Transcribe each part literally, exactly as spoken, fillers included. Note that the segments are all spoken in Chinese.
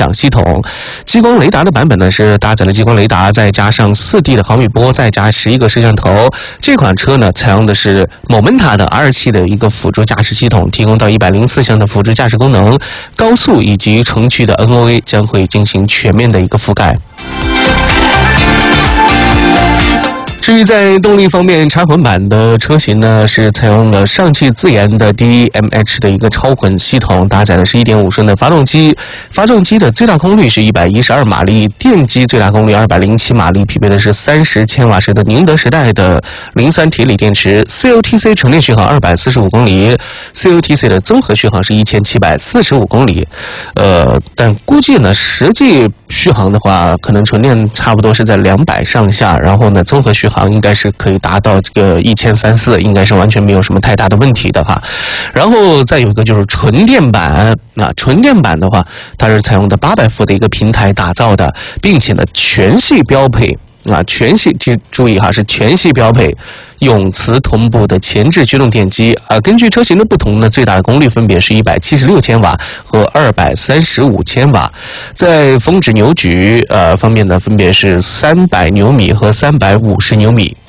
响系统。激光雷达的版本呢是搭载了激光雷达，再加上 四 D 的毫米波，再加十一个摄像头。这款车呢采用的是 Momenta 的 R 七 的一个辅助驾驶系统，提供到一百零四项的辅助驾驶功能，高速以及城区的 N O A 将会进行全面的一个覆盖。至于在动力方面，插混版的车型呢是采用了上汽自研的 D M H 的一个超混系统，搭载的是 一点五 升的发动机，发动机的最大功率是一百一十二马力，电机最大功率二百零七马力，匹配的是三十千瓦时的宁德时代的磷酸铁锂电池 ，C O T C 纯电续航二百四十五公里 ，C O T C 的综合续航是一千七百四十五公里，呃，但估计呢实际续航的话，可能纯电差不多是在两百上下，然后呢综合续航应该是可以达到这个一千三四，应该是完全没有什么太大的问题的哈。然后再有一个就是纯电版，那纯电版的话，它是采用的八百伏的一个平台打造的，并且呢全系标配啊，全系注注意哈，是全系标配永磁同步的前置驱动电机啊。根据车型的不同呢，最大的功率分别是一百七十六千瓦和二百三十五千瓦。在峰值扭矩呃方面呢，分别是三百牛米和三百五十牛米。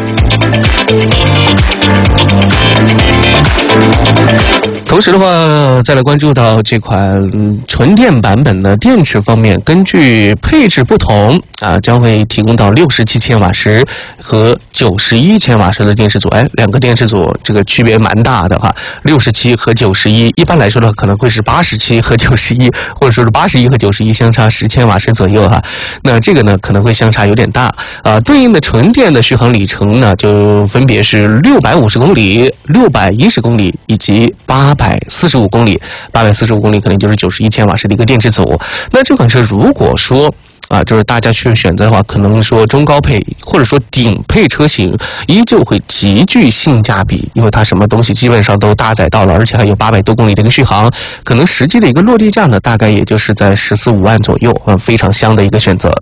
同时的话，再来关注到这款纯电版本的电池方面，根据配置不同啊，将会提供到六十七千瓦时和九十一千瓦时的电池组。哎，两个电池组这个区别蛮大的哈，六十七和九十一，一般来说呢可能会是八十七和九十一，或者说是八十一和九十一相差十千瓦时左右哈。那这个呢可能会相差有点大啊。对应的纯电的续航里程呢，就分别是六百五十公里、六百一十公里以及八百四十五公里。八百四十五公里可能就是九十一千瓦时的一个电池组。那这款车如果说啊，就是大家去选择的话，可能说中高配或者说顶配车型，依旧会极具性价比，因为它什么东西基本上都搭载到了，而且还有八百多公里的一个续航，可能实际的一个落地价呢，大概也就是在十四五万左右，啊，非常香的一个选择。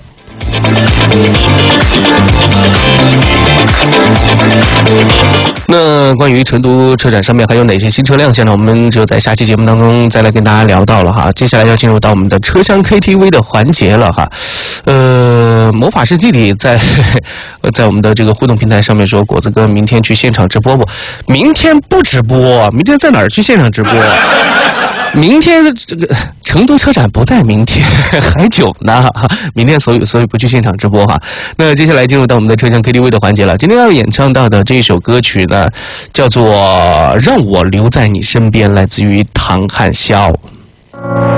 那关于成都车展上面还有哪些新车亮相呢？我们只有在下期节目当中再来跟大家聊到了哈。接下来要进入到我们的车厢 K T V 的环节了哈。呃，魔法师弟弟在在我们的这个互动平台上面说，果子哥明天去现场直播不？明天不直播，明天在哪儿去现场直播？明天这个成都车展不在明天，还久呢。明天所以所以不去现场直播哈。那接下来进入到我们的车厢 K T V 的环节了。今天要演唱到的这一首歌曲呢，叫做《让我留在你身边》，来自于唐汉霄。